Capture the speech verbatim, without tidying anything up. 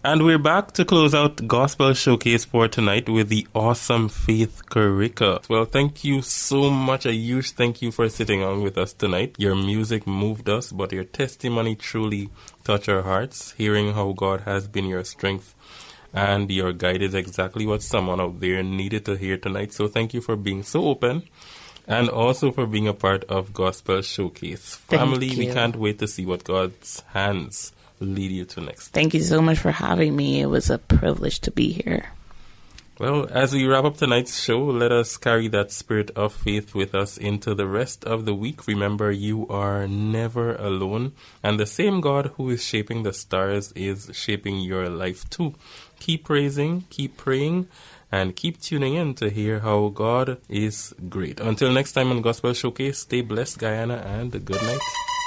And we're back to close out Gospel Showcase for tonight with the awesome Faith Carica. Well, thank you so much. A huge thank you for sitting on with us tonight. Your music moved us, but your testimony truly touched our hearts. Hearing how God has been your strength and your guide is exactly what someone out there needed to hear tonight. So thank you for being so open and also for being a part of Gospel Showcase. Thank Family, you. we can't wait to see what God's hands lead you to next. Thank you so much for having me. It was a privilege to be here. Well, as we wrap up tonight's show, let us carry that spirit of faith with us into the rest of the week. Remember, you are never alone, and the same God who is shaping the stars is shaping your life too. Keep praising, keep praying, and keep tuning in to hear how God is great. Until next time on Gospel Showcase, stay blessed, Guyana, and good night.